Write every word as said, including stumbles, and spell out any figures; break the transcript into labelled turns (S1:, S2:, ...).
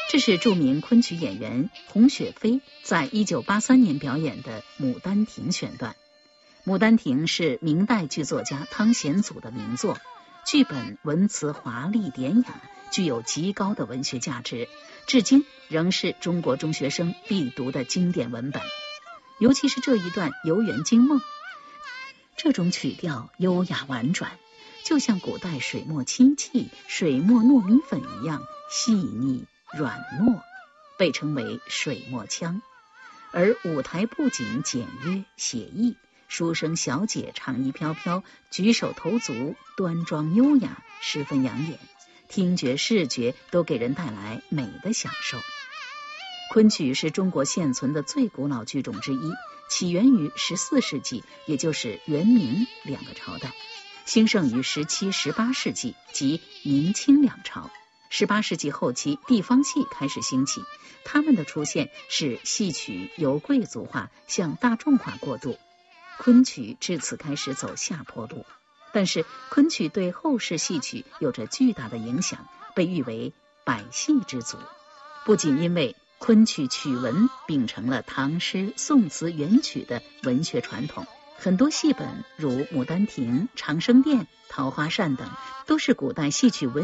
S1: 这是著名昆曲演员洪雪飞在一九八三年表演的《牡丹亭》选段。《牡丹亭》是明代剧作家汤显祖的名作，剧本文辞华丽典雅，具有极高的文学价值，至今仍是中国中学生必读的经典文本。尤其是这一段游园惊梦，这种曲调优雅婉转，就像古代水墨清气、水墨糯米粉一样细腻软糯，被称为水墨腔。而舞台布景简约写意，书生小姐长衣飘飘，举手投足端庄优雅，十分养眼，听觉视觉都给人带来美的享受。昆曲是中国现存的最古老剧种之一，起源于十四世纪，也就是元明两个朝代，兴盛于十七、十八世纪及明清两朝。十八世纪后期，地方戏开始兴起，它们的出现使戏曲由贵族化向大众化过渡，昆曲至此开始走下坡路。但是昆曲对后世戏曲有着巨大的影响，被誉为百戏之祖。不仅因为昆曲曲文秉承了唐诗、宋词、元曲的文学传统，很多戏本如《牡丹亭》《长生殿》《桃花扇》等，都是古代戏曲文